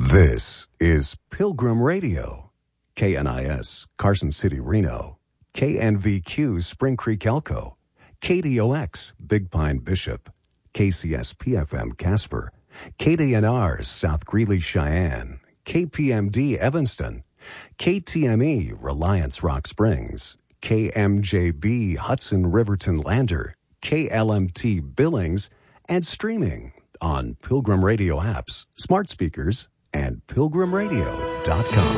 This is Pilgrim Radio, KNIS, Carson City, Reno, KNVQ, Spring Creek, Elko, KDOX, Big Pine, Bishop, KCS-PFM, Casper, KDNR, South Greeley, Cheyenne, KPMD, Evanston, KTME, Reliance, Rock Springs, KMJB, Hudson, Riverton, Lander, KLMT, Billings, and streaming on Pilgrim Radio apps, smart speakers, and pilgrimradio.com.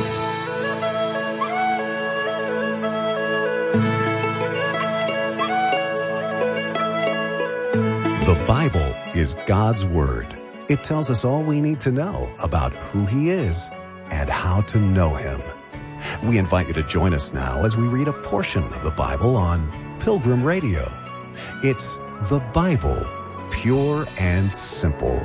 The Bible is God's Word. It tells us all we need to know about who He is and how to know Him. We invite you to join us now as we read a portion of the Bible on Pilgrim Radio. It's the Bible, pure and simple.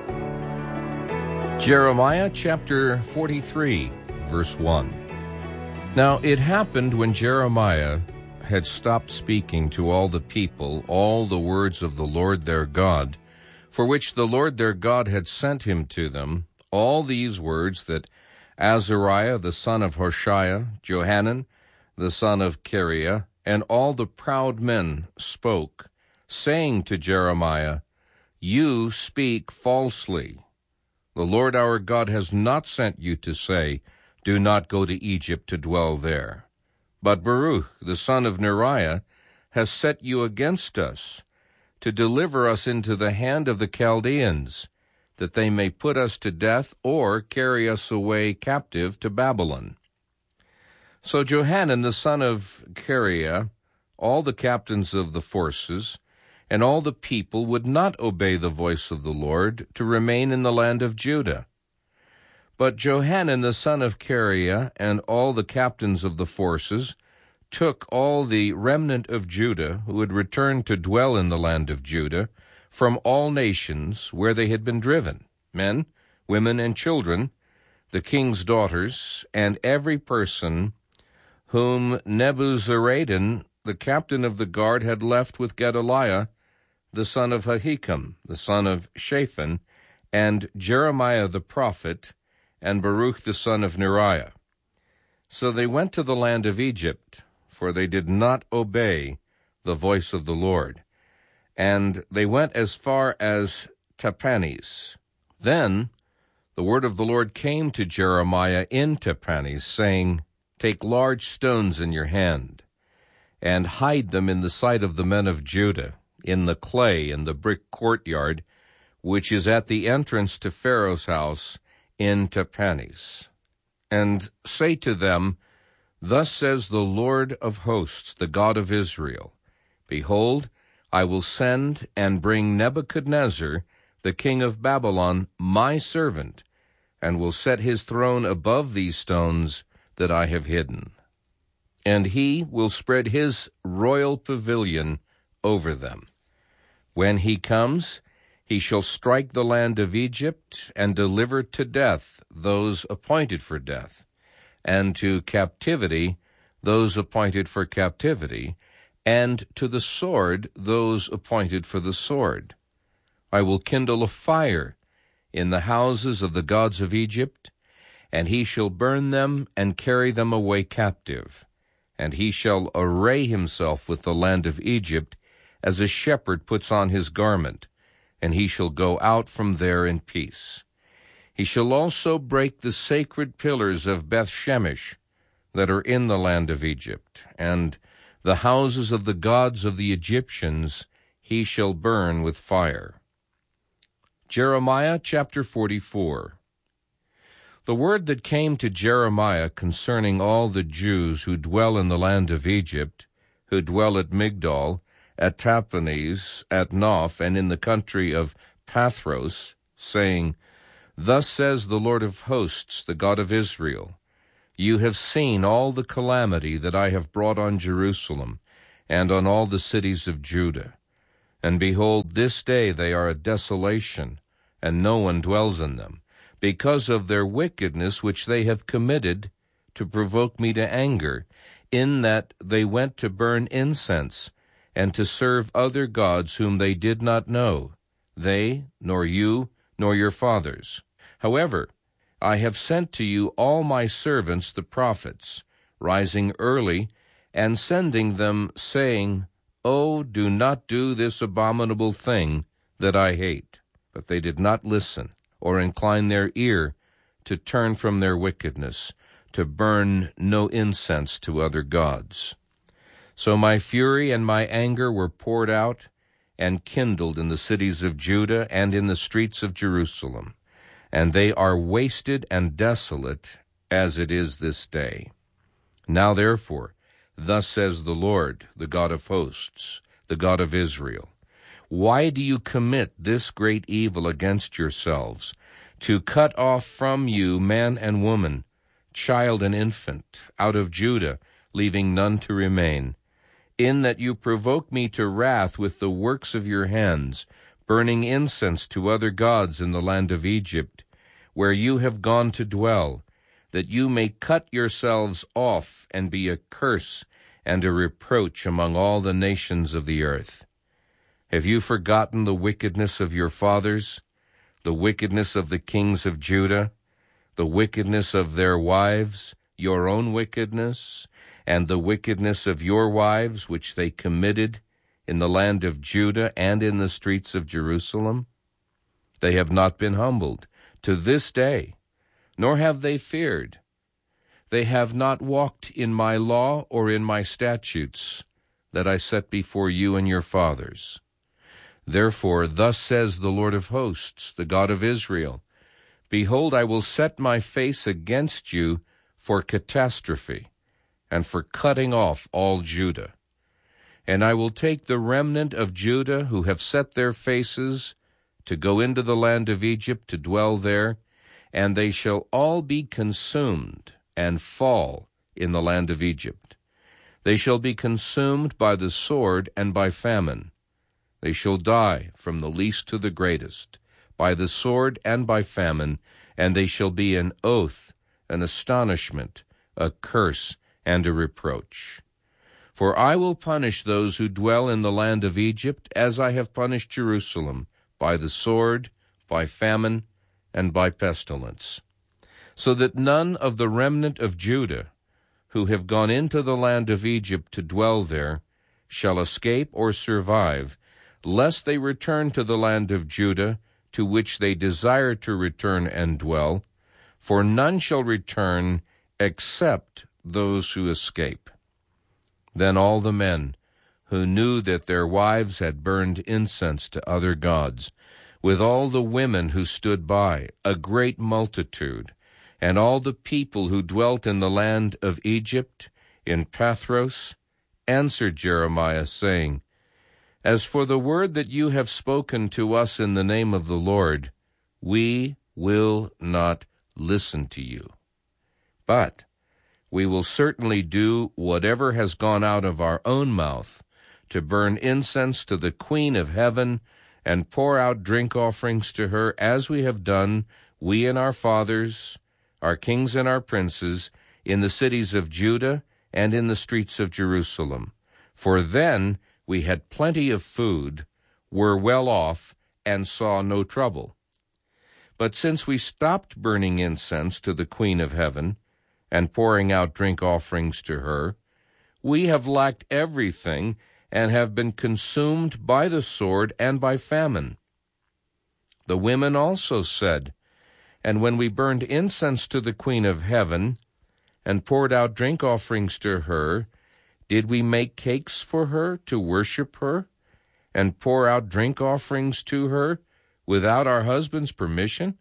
Jeremiah chapter 43, verse 1. Now it happened when Jeremiah had stopped speaking to all the people all the words of the Lord their God, for which the Lord their God had sent him to them, all these words that Azariah the son of Hoshea, Johanan the son of Kareah, and all the proud men spoke, saying to Jeremiah, You speak falsely. The Lord our God has not sent you to say, Do not go to Egypt to dwell there. But Baruch, the son of Neriah, has set you against us, to deliver us into the hand of the Chaldeans, that they may put us to death or carry us away captive to Babylon. So Johanan the son of Kareah, all the captains of the forces, and all the people would not obey the voice of the Lord to remain in the land of Judah. But Johanan the son of Kareah and all the captains of the forces took all the remnant of Judah who had returned to dwell in the land of Judah from all nations where they had been driven, men, women, and children, the king's daughters, and every person whom Nebuzaradan, the captain of the guard, had left with Gedaliah, the son of Ahikam, the son of Shaphan, and Jeremiah the prophet, and Baruch the son of Neriah. So they went to the land of Egypt, for they did not obey the voice of the Lord. And they went as far as Tahpanhes. Then the word of the Lord came to Jeremiah in Tahpanhes, saying, Take large stones in your hand, and hide them in the sight of the men of Judah, in the clay in the brick courtyard, which is at the entrance to Pharaoh's house in Tahpanhes. And say to them, Thus says the Lord of hosts, the God of Israel, Behold, I will send and bring Nebuchadnezzar, the king of Babylon, my servant, and will set his throne above these stones that I have hidden. And he will spread his royal pavilion over them. When he comes, he shall strike the land of Egypt and deliver to death those appointed for death, and to captivity those appointed for captivity, and to the sword those appointed for the sword. I will kindle a fire in the houses of the gods of Egypt, and he shall burn them and carry them away captive. And he shall array himself with the land of Egypt, as a shepherd puts on his garment, and he shall go out from there in peace. He shall also break the sacred pillars of Beth-Shemesh that are in the land of Egypt, and the houses of the gods of the Egyptians he shall burn with fire. Jeremiah chapter 44. The word that came to Jeremiah concerning all the Jews who dwell in the land of Egypt, who dwell at Migdol, at Tahpanhes, at Noph, and in the country of Pathros, saying, Thus says the Lord of hosts, the God of Israel, You have seen all the calamity that I have brought on Jerusalem, and on all the cities of Judah. And behold, this day they are a desolation, and no one dwells in them, because of their wickedness which they have committed to provoke me to anger, in that they went to burn incense, and to serve other gods whom they did not know, they, nor you, nor your fathers. However, I have sent to you all my servants the prophets, rising early, and sending them, saying, Oh, do not do this abominable thing that I hate. But they did not listen, or incline their ear to turn from their wickedness, to burn no incense to other gods. So my fury and my anger were poured out and kindled in the cities of Judah and in the streets of Jerusalem, and they are wasted and desolate as it is this day. Now therefore, thus says the Lord, the God of hosts, the God of Israel, why do you commit this great evil against yourselves, to cut off from you man and woman, child and infant, out of Judah, leaving none to remain, in that you provoke me to wrath with the works of your hands, burning incense to other gods in the land of Egypt, where you have gone to dwell, that you may cut yourselves off and be a curse and a reproach among all the nations of the earth? Have you forgotten the wickedness of your fathers, the wickedness of the kings of Judah, the wickedness of their wives, your own wickedness, and the wickedness of your wives, which they committed in the land of Judah and in the streets of Jerusalem? They have not been humbled to this day, nor have they feared. They have not walked in my law or in my statutes that I set before you and your fathers. Therefore, thus says the Lord of hosts, the God of Israel, Behold, I will set my face against you for catastrophe, and for cutting off all Judah. And I will take the remnant of Judah who have set their faces to go into the land of Egypt to dwell there, and they shall all be consumed and fall in the land of Egypt. They shall be consumed by the sword and by famine. They shall die from the least to the greatest, by the sword and by famine, and they shall be an oath, an astonishment, a curse, and a reproach. For I will punish those who dwell in the land of Egypt, as I have punished Jerusalem, by the sword, by famine, and by pestilence, so that none of the remnant of Judah, who have gone into the land of Egypt to dwell there, shall escape or survive, lest they return to the land of Judah, to which they desire to return and dwell, for none shall return except those who escape. Then all the men who knew that their wives had burned incense to other gods, with all the women who stood by, a great multitude, and all the people who dwelt in the land of Egypt, in Pathros, answered Jeremiah, saying, As for the word that you have spoken to us in the name of the Lord, we will not listen to you. But we will certainly do whatever has gone out of our own mouth, to burn incense to the Queen of Heaven, and pour out drink offerings to her, as we have done, we and our fathers, our kings and our princes, in the cities of Judah and in the streets of Jerusalem. For then we had plenty of food, were well off, and saw no trouble. But since we stopped burning incense to the Queen of Heaven, and pouring out drink offerings to her, we have lacked everything, and have been consumed by the sword and by famine. The women also said, And when we burned incense to the Queen of Heaven, and poured out drink offerings to her, did we make cakes for her to worship her, and pour out drink offerings to her, without our husband's permission?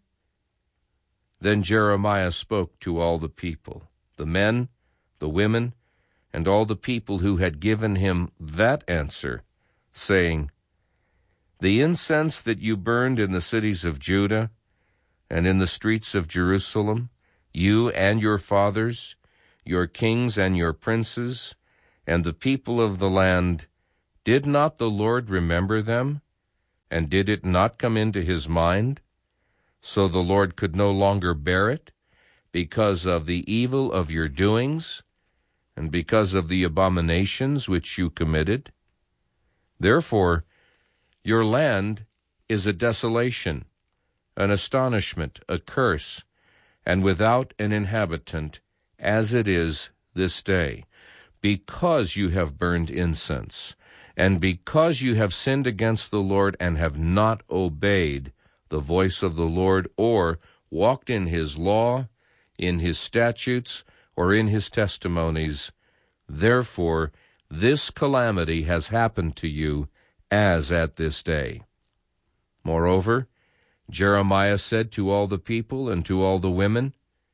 Then Jeremiah spoke to all the people, the men, the women, and all the people who had given him that answer, saying, The incense that you burned in the cities of Judah and in the streets of Jerusalem, you and your fathers, your kings and your princes, and the people of the land, did not the Lord remember them? And did it not come into his mind? So the Lord could no longer bear it, because of the evil of your doings, and because of the abominations which you committed? Therefore, your land is a desolation, an astonishment, a curse, and without an inhabitant, as it is this day, because you have burned incense, and because you have sinned against the Lord and have not obeyed the voice of the Lord, or walked in his law, in his statutes, or in his testimonies. Therefore, this calamity has happened to you as at this day. Moreover, Jeremiah said to all the people and to all the women,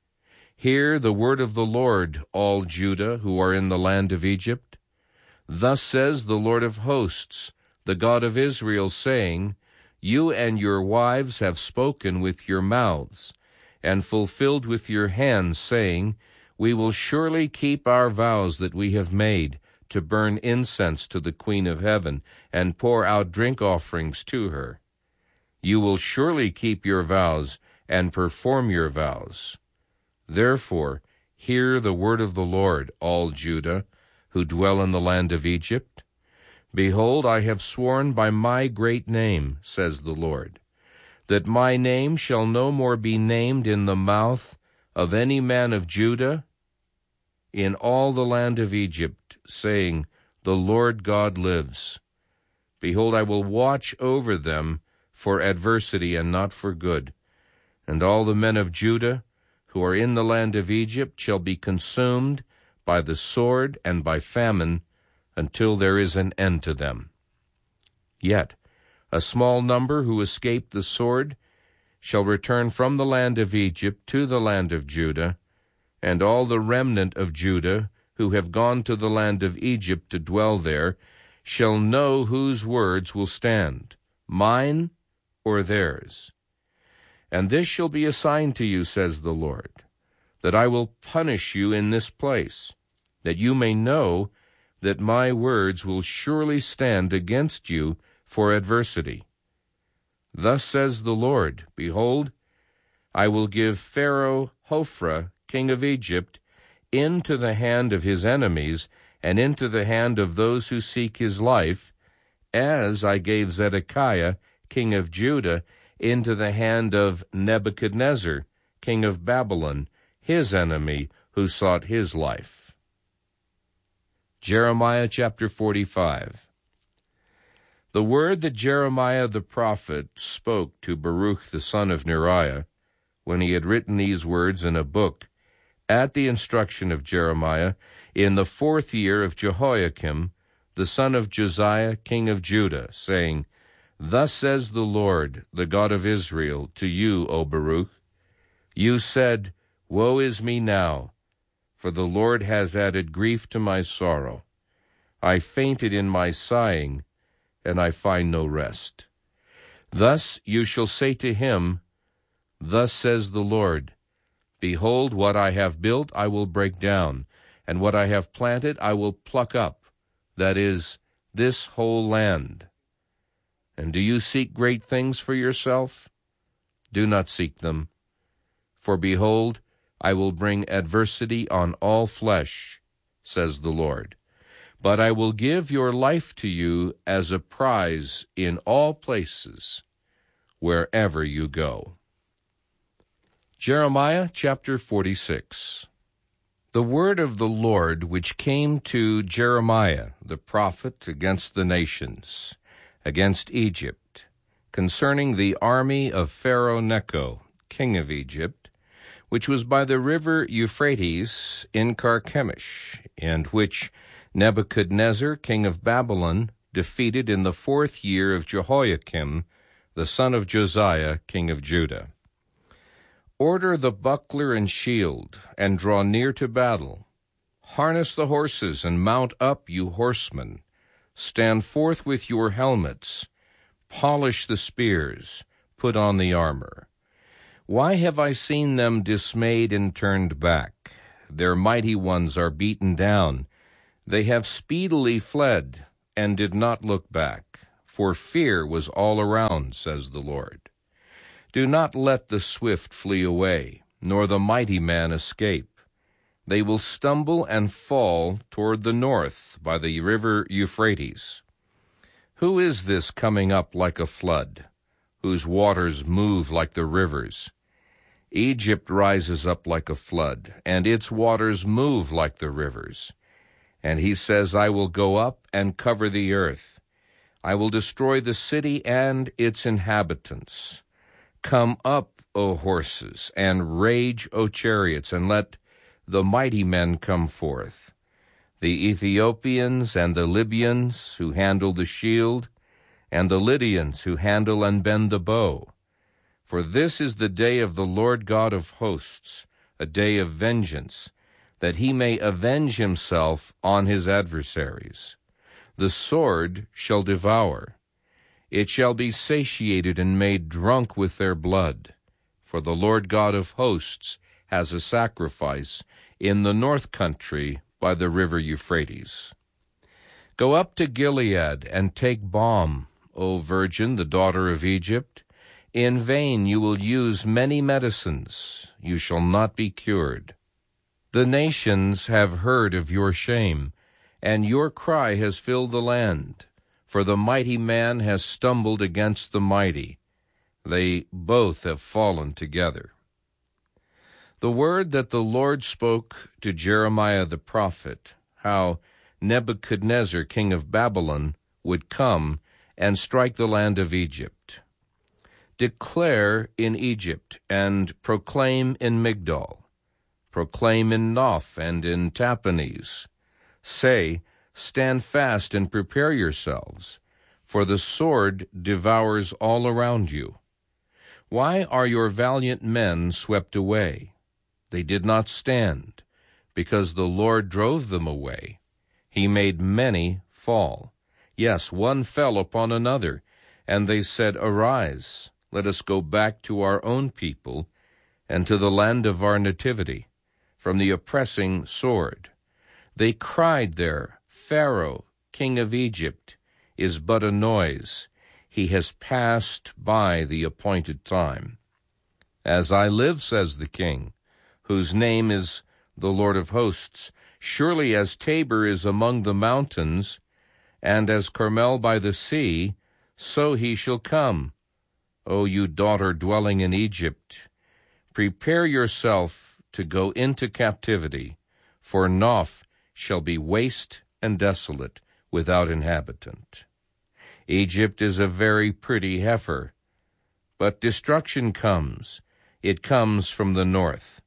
Hear the word of the Lord, all Judah who are in the land of Egypt. Thus says the Lord of hosts, the God of Israel, saying, You and your wives have spoken with your mouths, and fulfilled with your hands, saying, We will surely keep our vows that we have made, to burn incense to the Queen of Heaven, and pour out drink offerings to her. You will surely keep your vows, and perform your vows. Therefore, hear the word of the Lord, all Judah, who dwell in the land of Egypt. Behold, I have sworn by my great name, says the Lord, that my name shall no more be named in the mouth of any man of Judah in all the land of Egypt, saying, The Lord God lives. Behold, I will watch over them for adversity and not for good, and all the men of Judah who are in the land of Egypt shall be consumed by the sword and by famine until there is an end to them. Yet a small number who escape the sword shall return from the land of Egypt to the land of Judah, and all the remnant of Judah who have gone to the land of Egypt to dwell there shall know whose words will stand, mine or theirs. And this shall be a sign to you, says the Lord, that I will punish you in this place, that you may know that my words will surely stand against you for adversity. Thus says the Lord, Behold, I will give Pharaoh Hophra, king of Egypt, into the hand of his enemies, and into the hand of those who seek his life, as I gave Zedekiah, king of Judah, into the hand of Nebuchadnezzar, king of Babylon, his enemy, who sought his life. Jeremiah chapter 45. The word that Jeremiah the prophet spoke to Baruch the son of Neriah, when he had written these words in a book, at the instruction of Jeremiah, in the 4th year of Jehoiakim, the son of Josiah, king of Judah, saying, Thus says the Lord, the God of Israel, to you, O Baruch, You said, Woe is me now, for the Lord has added grief to my sorrow. I fainted in my sighing, and I find no rest. Thus you shall say to him, Thus says the Lord, Behold, what I have built I will break down, and what I have planted I will pluck up, that is, this whole land. And do you seek great things for yourself? Do not seek them. For behold, I will bring adversity on all flesh, says the Lord. But I will give your life to you as a prize in all places, wherever you go. Jeremiah chapter 46. The word of the Lord which came to Jeremiah the prophet against the nations, against Egypt, concerning the army of Pharaoh Necho, king of Egypt, which was by the river Euphrates in Carchemish, and which Nebuchadnezzar, king of Babylon, defeated in the 4th year of Jehoiakim, the son of Josiah, king of Judah. Order the buckler and shield, and draw near to battle. Harness the horses, and mount up, you horsemen. Stand forth with your helmets. Polish the spears. Put on the armor. Why have I seen them dismayed and turned back? Their mighty ones are beaten down. They have speedily fled, and did not look back, for fear was all around, says the Lord. Do not let the swift flee away, nor the mighty man escape. They will stumble and fall toward the north by the river Euphrates. Who is this coming up like a flood, whose waters move like the rivers? Egypt rises up like a flood, and its waters move like the rivers. And he says, I will go up and cover the earth. I will destroy the city and its inhabitants. Come up, O horses, and rage, O chariots, and let the mighty men come forth. The Ethiopians and the Libyans who handle the shield, and the Lydians who handle and bend the bow. For this is the day of the Lord God of hosts, a day of vengeance, that he may avenge himself on his adversaries. The sword shall devour. It shall be satiated and made drunk with their blood. For the Lord God of hosts has a sacrifice in the north country by the river Euphrates. Go up to Gilead and take balm, O virgin, the daughter of Egypt. In vain you will use many medicines. You shall not be cured. The nations have heard of your shame, and your cry has filled the land. For the mighty man has stumbled against the mighty. They both have fallen together. The word that the Lord spoke to Jeremiah the prophet, how Nebuchadnezzar, king of Babylon, would come and strike the land of Egypt. Declare in Egypt, and proclaim in Migdol. Proclaim in Noph and in Tahpanhes. Say, stand fast and prepare yourselves, for the sword devours all around you. Why are your valiant men swept away? They did not stand, because the Lord drove them away. He made many fall. Yes, one fell upon another, and they said, Arise, let us go back to our own people, and to the land of our nativity, from the oppressing sword. They cried there, Pharaoh, king of Egypt, is but a noise. He has passed by the appointed time. As I live, says the king, whose name is the Lord of hosts, surely as Tabor is among the mountains, and as Carmel by the sea, so he shall come. O you daughter dwelling in Egypt, prepare yourself to go into captivity, for Noph shall be waste and desolate, without inhabitant. Egypt is a very pretty heifer, but destruction comes. It comes from the north.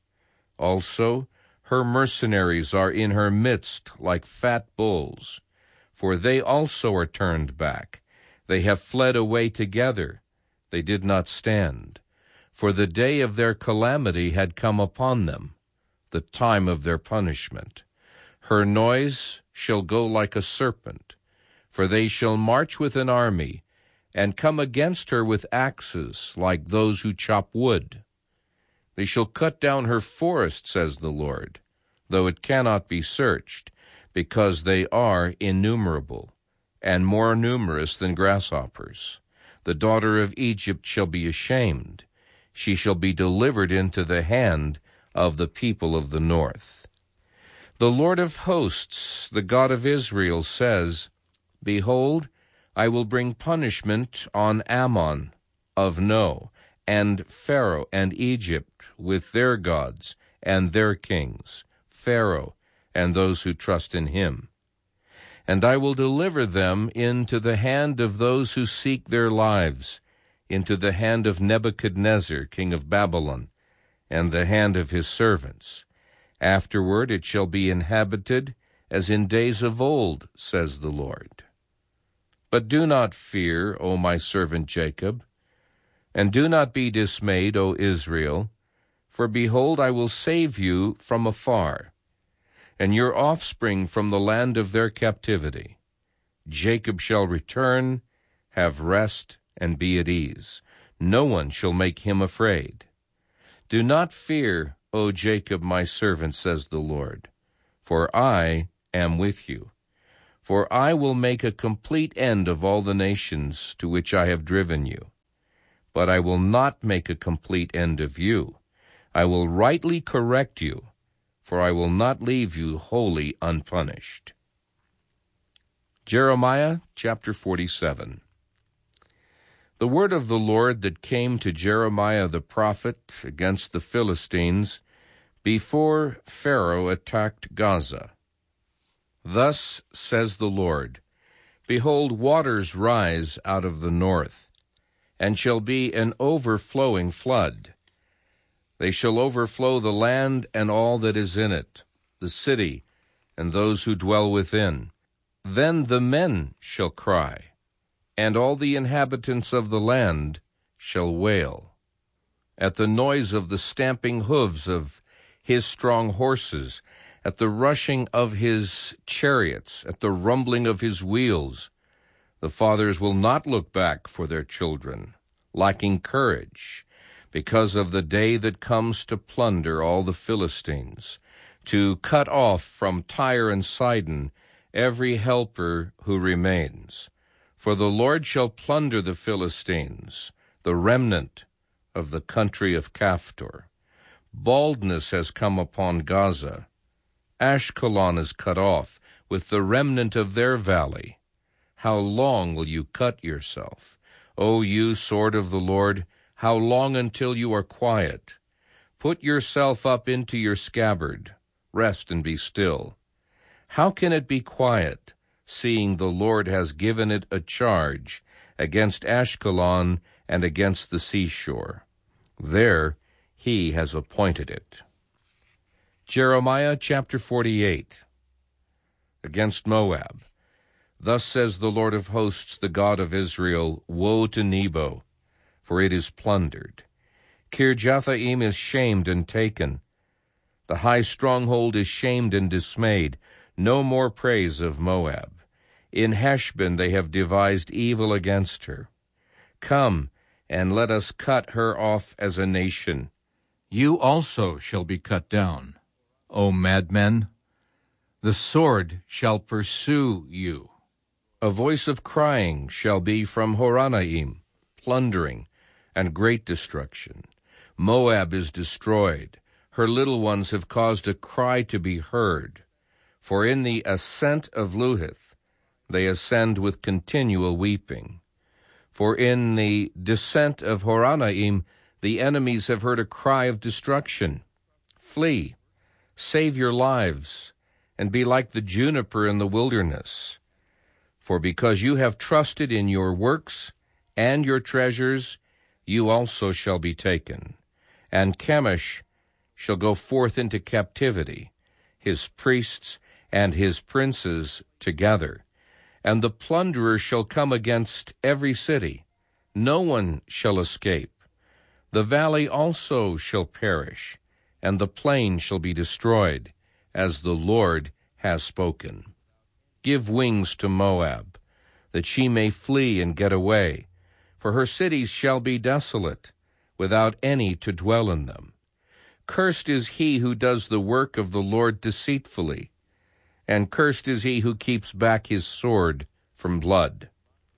Also, her mercenaries are in her midst like fat bulls, for they also are turned back. They have fled away together. They did not stand, for the day of their calamity had come upon them, the time of their punishment. Her noise shall go like a serpent, for they shall march with an army, and come against her with axes like those who chop wood. They shall cut down her forest, says the Lord, though it cannot be searched, because they are innumerable, and more numerous than grasshoppers. The daughter of Egypt shall be ashamed. She shall be delivered into the hand of the people of the north. The Lord of hosts, the God of Israel, says, Behold, I will bring punishment on Ammon of No, and Pharaoh and Egypt with their gods and their kings, Pharaoh and those who trust in him. And I will deliver them into the hand of those who seek their lives, into the hand of Nebuchadnezzar, king of Babylon, and the hand of his servants. Afterward it shall be inhabited as in days of old, says the Lord. But do not fear, O my servant Jacob, and do not be dismayed, O Israel, for behold, I will save you from afar, and your offspring from the land of their captivity. Jacob shall return, have rest, and be at ease. No one shall make him afraid. Do not fear, O Jacob, my servant, says the Lord, for I am with you. For I will make a complete end of all the nations to which I have driven you. But I will not make a complete end of you. I will rightly correct you, for I will not leave you wholly unpunished. Jeremiah chapter 47. The word of the Lord that came to Jeremiah the prophet against the Philistines before Pharaoh attacked Gaza. Thus says the Lord, Behold, waters rise out of the north, and shall be an overflowing flood. They shall overflow the land and all that is in it, the city and those who dwell within. Then the men shall cry, and all the inhabitants of the land shall wail, at the noise of the stamping hoofs of his strong horses, at the rushing of his chariots, at the rumbling of his wheels. The fathers will not look back for their children, lacking courage, because of the day that comes to plunder all the Philistines, to cut off from Tyre and Sidon every helper who remains. For the Lord shall plunder the Philistines, the remnant of the country of Caphtor. Baldness has come upon Gaza. Ashkelon is cut off with the remnant of their valley. How long will you cut yourself, O you sword of the Lord? How long until you are quiet? Put yourself up into your scabbard. Rest and be still. How can it be quiet, seeing the Lord has given it a charge against Ashkelon and against the seashore? There he has appointed it. Jeremiah chapter 48. Against Moab. Thus says the Lord of hosts, the God of Israel, Woe to Nebo, for it is plundered. Kirjathaim is shamed and taken. The high stronghold is shamed and dismayed. No more praise of Moab. In Heshbon they have devised evil against her. Come, and let us cut her off as a nation. You also shall be cut down, O madmen. The sword shall pursue you. A voice of crying shall be from Horonaim, plundering and great destruction. Moab is destroyed. Her little ones have caused a cry to be heard. For in the ascent of Luhith they ascend with continual weeping. For in the descent of Horonaim the enemies have heard a cry of destruction. Flee, save your lives, and be like the juniper in the wilderness. For because you have trusted in your works and your treasures, you also shall be taken. And Chemosh shall go forth into captivity, his priests and his princes together. And the plunderer shall come against every city. No one shall escape. The valley also shall perish, and the plain shall be destroyed, as the Lord has spoken. Give wings to Moab, that she may flee and get away, for her cities shall be desolate, without any to dwell in them. Cursed is he who does the work of the Lord deceitfully, and cursed is he who keeps back his sword from blood.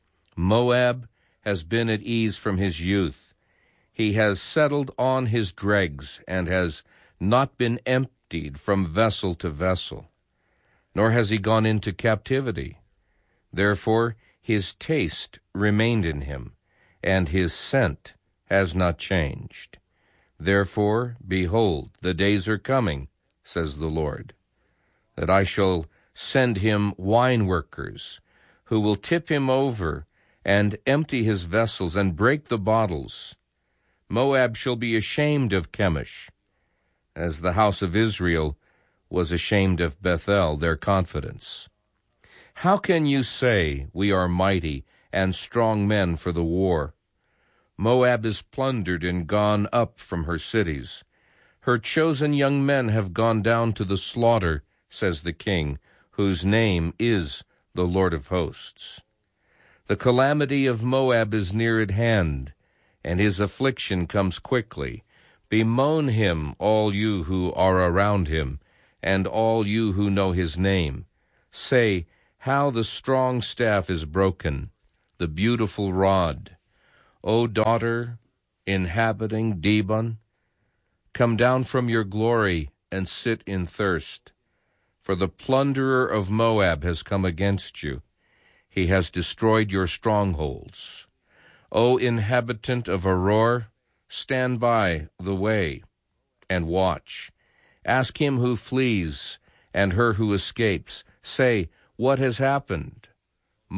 Moab has been at ease from his youth. He has settled on his dregs, and has not been emptied from vessel to vessel, nor has he gone into captivity. Therefore his taste remained in him, and his scent has not changed. Therefore, behold, the days are coming, says the Lord, that I shall send him wine workers, who will tip him over, and empty his vessels, and break the bottles. Moab shall be ashamed of Chemosh, as the house of Israel was ashamed of Bethel, their confidence. How can you say, we are mighty and strong men for the war? Moab is plundered and gone up from her cities. Her chosen young men have gone down to the slaughter, says the King, whose name is the Lord of hosts. The calamity of Moab is near at hand, and his affliction comes quickly. Bemoan him, all you who are around him, and all you who know his name. Say, how the strong staff is broken, the beautiful rod. O daughter, inhabiting Dibon, come down from your glory and sit in thirst. For the plunderer of Moab has come against you. He has destroyed your strongholds. O inhabitant of Aroer, stand by the way and watch. Ask him who flees and her who escapes. Say, what has happened?